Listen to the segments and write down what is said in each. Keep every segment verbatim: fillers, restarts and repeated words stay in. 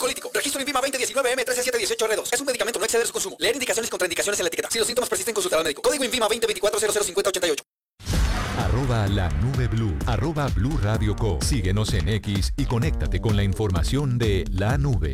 ansiolítico. Registro INVIMA veinte diecinueve M trece siete dieciocho R dos. Es un medicamento, no exceder su consumo. Leer indicaciones y contraindicaciones en la etiqueta. Si los síntomas persisten, consultar al médico. Código INVIMA veinte veinticuatro cero cero cincuenta ochenta y ocho. Arroba la nube blue. Arroba Blue Radio Co. Síguenos en X y conéctate con la información de la nube.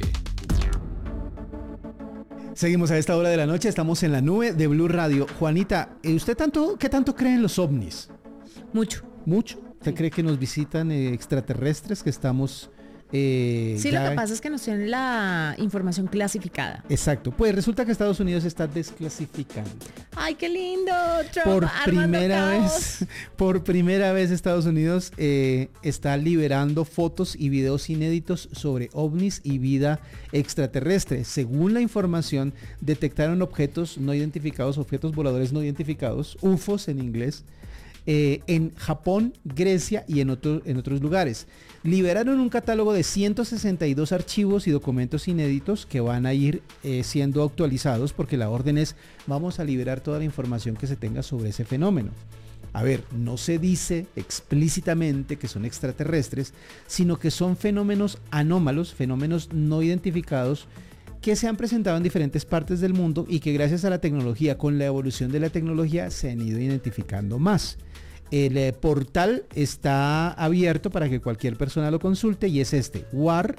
Seguimos a esta hora de la noche, estamos en la nube de Blue Radio. Juanita, ¿usted tanto, qué tanto cree en los ovnis? Mucho. ¿Mucho? ¿Usted Sí. cree que nos visitan eh, extraterrestres, que estamos... Eh, Sí, ya... lo que pasa es que nos tienen la información clasificada. Exacto, pues resulta que Estados Unidos está desclasificando. ¡Ay, qué lindo! Trump Por armando primera caos. vez, por primera vez Estados Unidos eh, está liberando fotos y videos inéditos sobre ovnis y vida extraterrestre. Según la información, detectaron objetos no identificados, objetos voladores no identificados, U F Os en inglés, eh, en Japón, Grecia y en, otro, en otros lugares. Liberaron un catálogo de ciento sesenta y dos archivos y documentos inéditos que van a ir eh, siendo actualizados, porque la orden es: vamos a liberar toda la información que se tenga sobre ese fenómeno. A ver, no se dice explícitamente que son extraterrestres, sino que son fenómenos anómalos, fenómenos no identificados, que se han presentado en diferentes partes del mundo y que gracias a la tecnología, con la evolución de la tecnología, se han ido identificando más. El eh, portal está abierto para que cualquier persona lo consulte y es este: war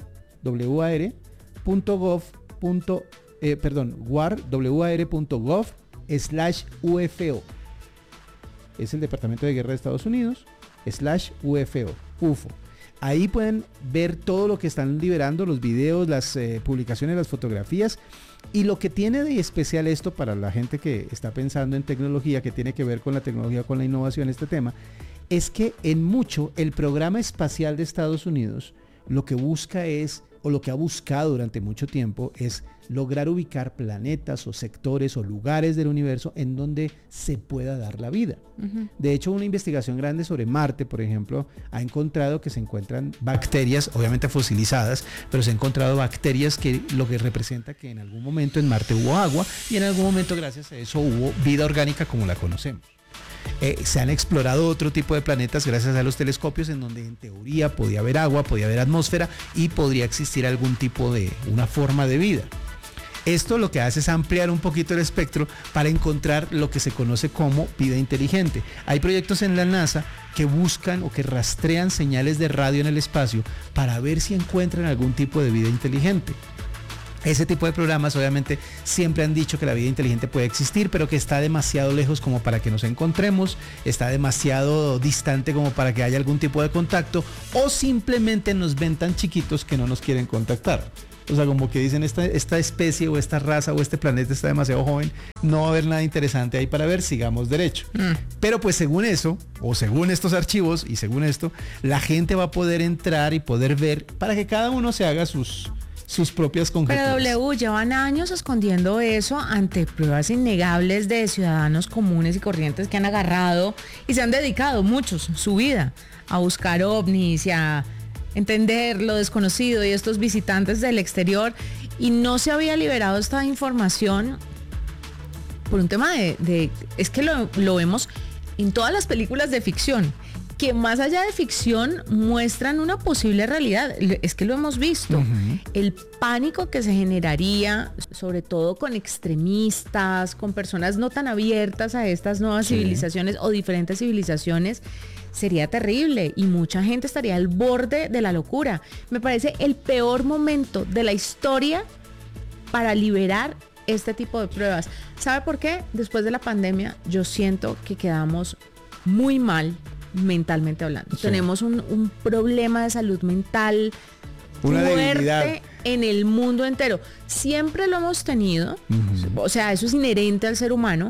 punto gov punto eh, perdón war punto gov slash U F O. Es el Departamento de Guerra de Estados Unidos slash U F O, U F O. Ahí pueden ver todo lo que están liberando, los videos, las eh, publicaciones, las fotografías. Y lo que tiene de especial esto para la gente que está pensando en tecnología, que tiene que ver con la tecnología, con la innovación, este tema, es que en mucho el programa espacial de Estados Unidos lo que busca es, o lo que ha buscado durante mucho tiempo, es lograr ubicar planetas o sectores o lugares del universo en donde se pueda dar la vida. Uh-huh. De hecho, una investigación grande sobre Marte, por ejemplo, ha encontrado que se encuentran bacterias, obviamente fosilizadas, pero se han encontrado bacterias que lo que representa que en algún momento en Marte hubo agua y en algún momento gracias a eso hubo vida orgánica como la conocemos. Eh, se han explorado otro tipo de planetas gracias a los telescopios en donde en teoría podía haber agua, podía haber atmósfera y podría existir algún tipo de, una forma de vida. Esto lo que hace es ampliar un poquito el espectro para encontrar lo que se conoce como vida inteligente. Hay proyectos en la NASA que buscan o que rastrean señales de radio en el espacio para ver si encuentran algún tipo de vida inteligente. Ese tipo de programas obviamente siempre han dicho que la vida inteligente puede existir, pero que está demasiado lejos como para que nos encontremos, está demasiado distante como para que haya algún tipo de contacto, o simplemente nos ven tan chiquitos que no nos quieren contactar. O sea, como que dicen, esta, esta especie o esta raza o este planeta está demasiado joven, no va a haber nada interesante ahí para ver, sigamos derecho. Mm. Pero pues según eso, o según estos archivos y según esto, la gente va a poder entrar y poder ver para que cada uno se haga sus... sus propias conjeturas. Pero W, llevan años escondiendo eso ante pruebas innegables de ciudadanos comunes y corrientes que han agarrado y se han dedicado muchos su vida a buscar ovnis y a entender lo desconocido y estos visitantes del exterior, y no se había liberado esta información por un tema de, de es que lo, lo vemos en todas las películas de ficción, que más allá de ficción muestran una posible realidad. Es que lo hemos visto. Uh-huh. El pánico que se generaría, sobre todo con extremistas, con personas no tan abiertas a estas nuevas sí. civilizaciones o diferentes civilizaciones, sería terrible y mucha gente estaría al borde de la locura. Me parece el peor momento de la historia para liberar este tipo de pruebas. ¿Sabe por qué? Después de la pandemia yo siento que quedamos muy mal mentalmente hablando. Sí. Tenemos un, un problema de salud mental una fuerte debilidad en el mundo entero. Siempre lo hemos tenido, uh-huh. o sea, eso es inherente al ser humano,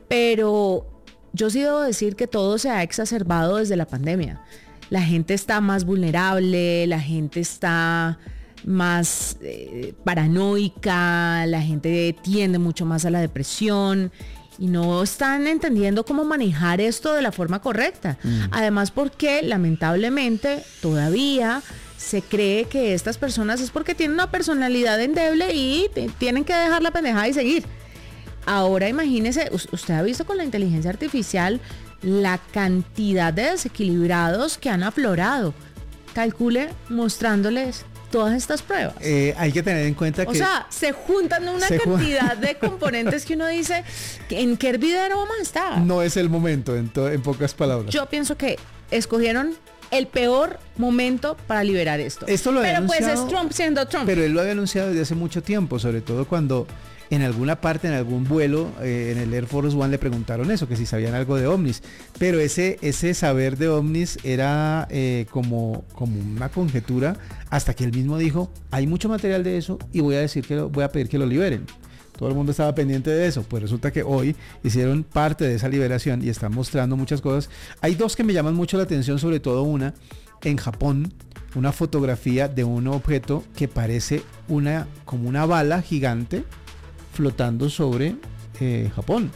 pero yo sí debo decir que todo se ha exacerbado desde la pandemia. La gente está más vulnerable, la gente está más eh, paranoica, la gente tiende mucho más a la depresión y no están entendiendo cómo manejar esto de la forma correcta. Mm. Además, porque lamentablemente todavía se cree que estas personas es porque tienen una personalidad endeble y t- tienen que dejar la pendejada y seguir. Ahora imagínese, usted ha visto con la inteligencia artificial la cantidad de desequilibrados que han aflorado. Calcule mostrándoles todas estas pruebas? Eh, hay que tener en cuenta O que... sea, se juntan una se ju- cantidad de componentes que uno dice, ¿en qué hervidero vamos a estar? no es el momento, en, to- en pocas palabras. Yo pienso que escogieron el peor momento para liberar esto. Esto lo había Pero pues anunciado, es Trump siendo Trump. Pero él lo había anunciado desde hace mucho tiempo, sobre todo cuando en alguna parte, en algún vuelo, eh, en el Air Force One le preguntaron eso, que si sabían algo de ovnis. Pero ese, ese saber de ovnis era eh, como, como una conjetura, hasta que él mismo dijo, hay mucho material de eso y voy a decir que lo, voy a pedir que lo liberen. Todo el mundo estaba pendiente de eso, pues resulta que hoy hicieron parte de esa liberación y están mostrando muchas cosas. Hay dos que me llaman mucho la atención, sobre todo una en Japón, una fotografía de un objeto que parece una como una bala gigante flotando sobre eh, Japón,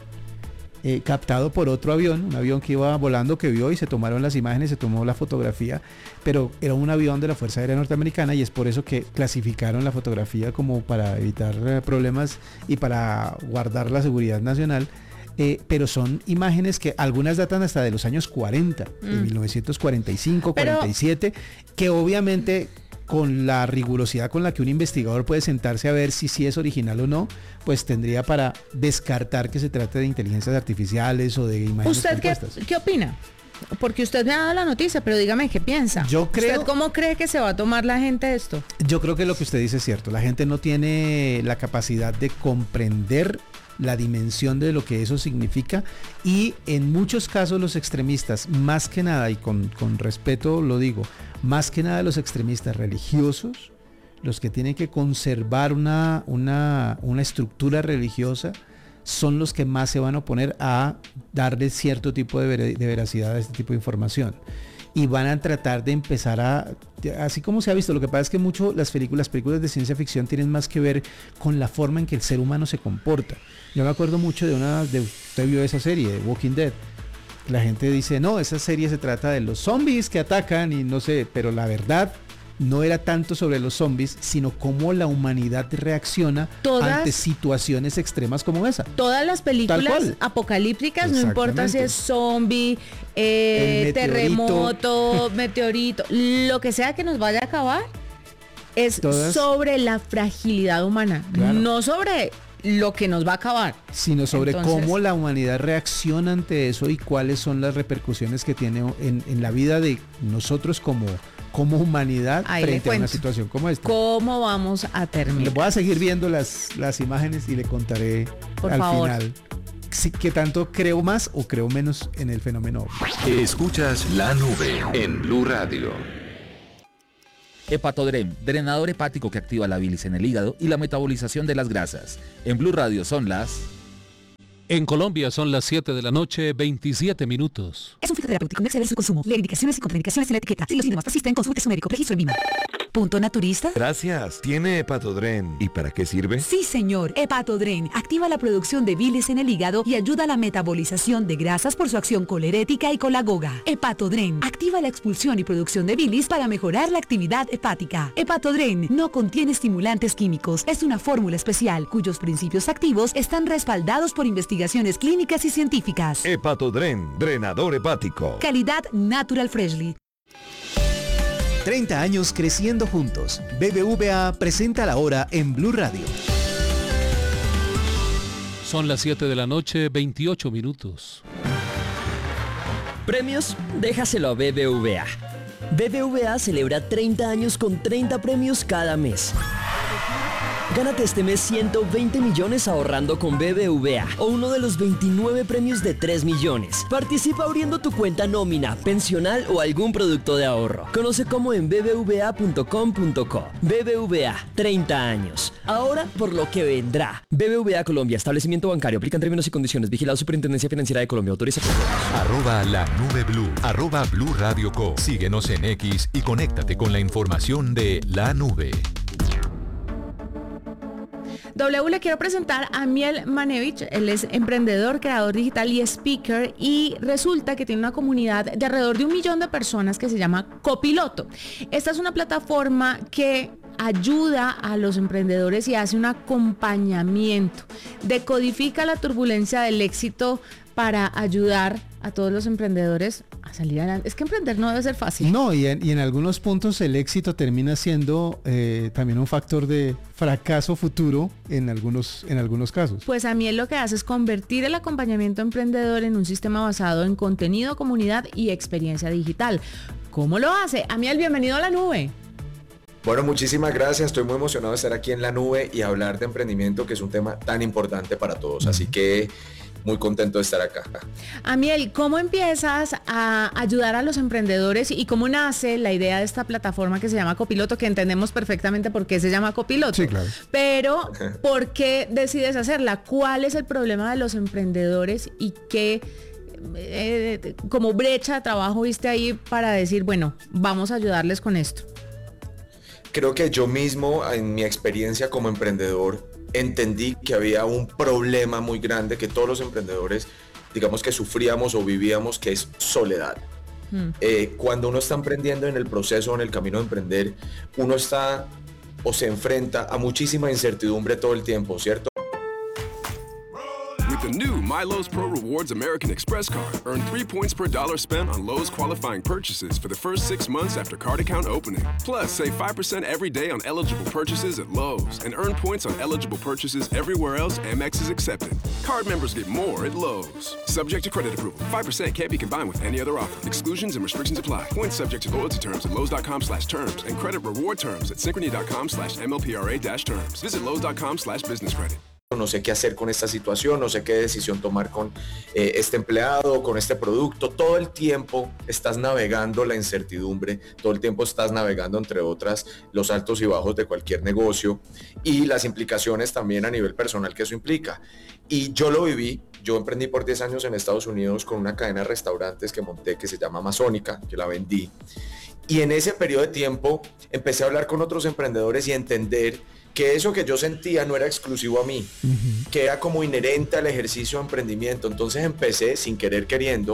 eh, captado por otro avión, un avión que iba volando, que vio y se tomaron las imágenes, se tomó la fotografía, pero era un avión de la Fuerza Aérea Norteamericana y es por eso que clasificaron la fotografía como para evitar eh, problemas y para guardar la seguridad nacional. Eh, pero son imágenes que algunas datan hasta de los años cuarenta, mm. de mil novecientos cuarenta y cinco, pero... cuarenta y siete, que obviamente con la rigurosidad con la que un investigador puede sentarse a ver si sí es original o no, pues tendría para descartar que se trate de inteligencias artificiales o de imágenes ¿Usted qué, qué opina? Porque usted me ha dado la noticia, pero dígame qué piensa. Yo creo, ¿Usted cómo cree que se va a tomar la gente esto? Yo creo que lo que usted dice es cierto. La gente no tiene la capacidad de comprender la dimensión de lo que eso significa y en muchos casos los extremistas, más que nada, y con, con respeto lo digo, más que nada los extremistas religiosos, los que tienen que conservar una, una, una estructura religiosa, son los que más se van a oponer a darle cierto tipo de, ver, de veracidad a este tipo de información. Y van a tratar de empezar a, así como se ha visto, lo que pasa es que mucho las películas, las películas de ciencia ficción tienen más que ver con la forma en que el ser humano se comporta. Yo me acuerdo mucho de una, de, usted vio esa serie, de Walking Dead. La gente dice, no, esa serie se trata de los zombies que atacan y no sé, pero la verdad no era tanto sobre los zombies, sino cómo la humanidad reacciona todas, ante situaciones extremas como esa. Todas las películas apocalípticas, no importa si es zombie, eh, meteorito. terremoto, meteorito, lo que sea que nos vaya a acabar, es todas, sobre la fragilidad humana, claro. No sobre lo que nos va a acabar, sino sobre Entonces, cómo la humanidad reacciona ante eso y cuáles son las repercusiones que tiene en, en la vida de nosotros como como humanidad frente a una situación como esta. ¿Cómo vamos a terminar? Le voy a seguir viendo las, las imágenes y le contaré Por al favor. final si, qué tanto creo más o creo menos en el fenómeno. Escuchas La Nube en Blue Radio. Hepatodren, drenador hepático que activa la bilis en el hígado y la metabolización de las grasas. En Blue Radio son las... En Colombia son las siete de la noche, veintisiete minutos. Es un fitoterapéutico, no exceder su consumo. Lee indicaciones y contraindicaciones en la etiqueta. Si los síntomas persisten, consulte a su médico. Registro en Lima. ¿Punto naturista? Gracias. ¿Tiene Hepatodren? ¿Y para qué sirve? Sí, señor. Hepatodren activa la producción de bilis en el hígado y ayuda a la metabolización de grasas por su acción colerética y colagoga. Hepatodren activa la expulsión y producción de bilis para mejorar la actividad hepática. Hepatodren no contiene estimulantes químicos. Es una fórmula especial cuyos principios activos están respaldados por investigaciones clínicas y científicas. Hepatodren, drenador hepático. Calidad Natural Freshly. treinta años creciendo juntos. B B V A presenta la hora en Blue Radio. Son las siete de la noche, veintiocho minutos. Premios, déjaselo a B B V A. B B V A celebra treinta años con treinta premios cada mes. Gánate este mes ciento veinte millones ahorrando con B B V A o uno de los veintinueve premios de tres millones. Participa abriendo tu cuenta nómina, pensional o algún producto de ahorro. Conoce cómo en b b v a punto com punto co. B B V A, treinta años. Ahora por lo que vendrá. B B V A Colombia, establecimiento bancario. Aplican términos y condiciones. Vigilado Superintendencia Financiera de Colombia. Autoriza por todos. Arroba la nube blue. Arroba Blue Radio Co. Síguenos en X y conéctate con la información de La Nube. W le quiero presentar a Miel Manevich. Él es emprendedor, creador digital y speaker, y resulta que tiene una comunidad de alrededor de un millón de personas que se llama Copiloto. Esta es una plataforma que ayuda a los emprendedores y hace un acompañamiento, decodifica la turbulencia del éxito para ayudar a todos los emprendedores a salir adelante. Es que emprender no debe ser fácil. No, y en, y en algunos puntos el éxito termina siendo eh, también un factor de fracaso futuro en algunos, en algunos casos. Pues a mí él lo que hace es convertir el acompañamiento emprendedor en un sistema basado en contenido, comunidad y experiencia digital. ¿Cómo lo hace? Amiel, bienvenido a la nube. Bueno, muchísimas gracias. Estoy muy emocionado de estar aquí en la nube y hablar de emprendimiento, que es un tema tan importante para todos. Así que muy contento de estar acá. Amiel, ¿cómo empiezas a ayudar a los emprendedores y cómo nace la idea de esta plataforma que se llama Copiloto, que entendemos perfectamente por qué se llama Copiloto? Sí, claro. Pero, ¿por qué decides hacerla? ¿Cuál es el problema de los emprendedores y qué eh, como brecha de trabajo viste ahí para decir, bueno, vamos a ayudarles con esto? Creo que yo mismo, en mi experiencia como emprendedor, entendí que había un problema muy grande que todos los emprendedores, digamos que sufríamos o vivíamos, que es soledad. Mm. Eh, cuando uno está emprendiendo en el proceso, en el camino de emprender, uno está o se enfrenta a muchísima incertidumbre todo el tiempo, ¿cierto? The new MyLowe's Pro Rewards American Express card. Earn three points per dollar spent on Lowe's qualifying purchases for the first six months after card account opening. Plus, save five percent every day on eligible purchases at Lowe's and earn points on eligible purchases everywhere else Amex is accepted. Card members get more at Lowe's. Subject to credit approval. five percent can't be combined with any other offer. Exclusions and restrictions apply. Points subject to loyalty terms at Lowe's.com slash terms and credit reward terms at Synchrony.com slash MLPRA dash terms. Visit Lowe's.com slash business credit. No sé qué hacer con esta situación, no sé qué decisión tomar con eh, este empleado, con este producto. Todo el tiempo estás navegando la incertidumbre, todo el tiempo estás navegando, entre otras, los altos y bajos de cualquier negocio y las implicaciones también a nivel personal que eso implica. Y yo lo viví, yo emprendí por diez años en Estados Unidos con una cadena de restaurantes que monté que se llama Amazónica, que la vendí. Y en ese periodo de tiempo empecé a hablar con otros emprendedores y a entender que eso que yo sentía no era exclusivo a mí, uh-huh. que era como inherente al ejercicio de emprendimiento. Entonces empecé, sin querer queriendo,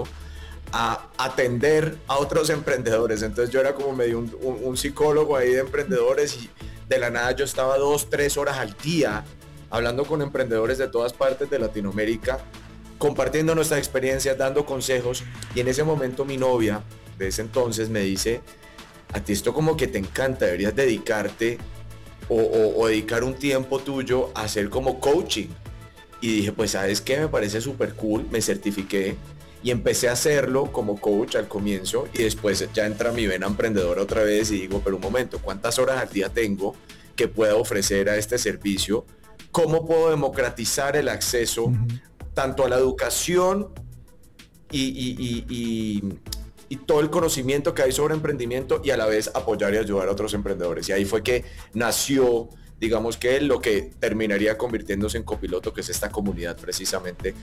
a atender a otros emprendedores. Entonces yo era como medio un, un, un psicólogo ahí de emprendedores y de la nada yo estaba dos, tres horas al día hablando con emprendedores de todas partes de Latinoamérica, compartiendo nuestras experiencias, dando consejos. Y en ese momento mi novia de ese entonces me dice, a ti esto como que te encanta, deberías dedicarte O, o, o dedicar un tiempo tuyo a hacer como coaching. Y dije, pues ¿sabes qué? Me parece súper cool, me certifiqué y empecé a hacerlo como coach al comienzo y después ya entra mi vena emprendedora otra vez y digo, pero un momento, ¿cuántas horas al día tengo que pueda ofrecer a este servicio? ¿Cómo puedo democratizar el acceso uh-huh. tanto a la educación y, y, y, y y todo el conocimiento que hay sobre emprendimiento y a la vez apoyar y ayudar a otros emprendedores? Y ahí fue que nació, digamos que lo que terminaría convirtiéndose en Copiloto, que es esta comunidad precisamente